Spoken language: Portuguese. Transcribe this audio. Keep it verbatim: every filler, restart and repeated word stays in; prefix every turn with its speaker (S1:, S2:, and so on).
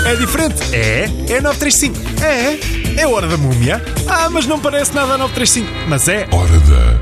S1: É diferente? É. É nove três cinco. É. É Hora da Múmia. Ah, mas não parece nada a nove três cinco. Mas é.
S2: Hora da